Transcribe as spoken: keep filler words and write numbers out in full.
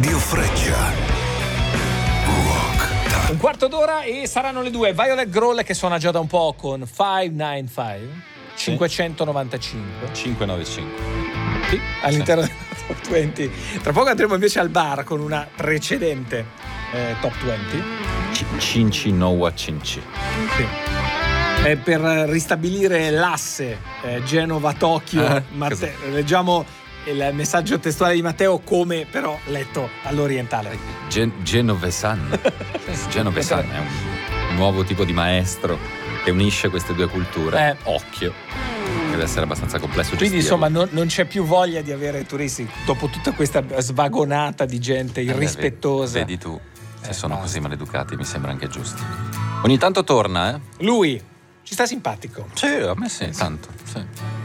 Radio Freccia. Rock Time. Un quarto d'ora e saranno le due. Violet Grohl che suona già da un po' con cinquecentonovantacinque. Sì. cinquecentonovantacinque. cinquecentonovantacinque. Sì, all'interno Sì. della top venti. Tra poco andremo invece al bar con una precedente eh, top venti. Cinci Noa Cinci. Sì. Eh, per ristabilire l'asse eh, Genova-Tokyo, Ah, Matte- leggiamo il messaggio testuale di Matteo come però letto all'orientale. Gen- Genovesan. Genovesan è un nuovo tipo di maestro che unisce queste due culture. Eh. Occhio. Deve essere abbastanza complesso. Quindi gestirlo. insomma non, non c'è più voglia di avere turisti dopo tutta questa svagonata di gente irrispettosa. Vedi tu, se Eh, sono basta. così maleducati mi sembra anche giusto. Ogni tanto torna, eh? Lui ci sta simpatico. Sì, a me sì, tanto. Sì.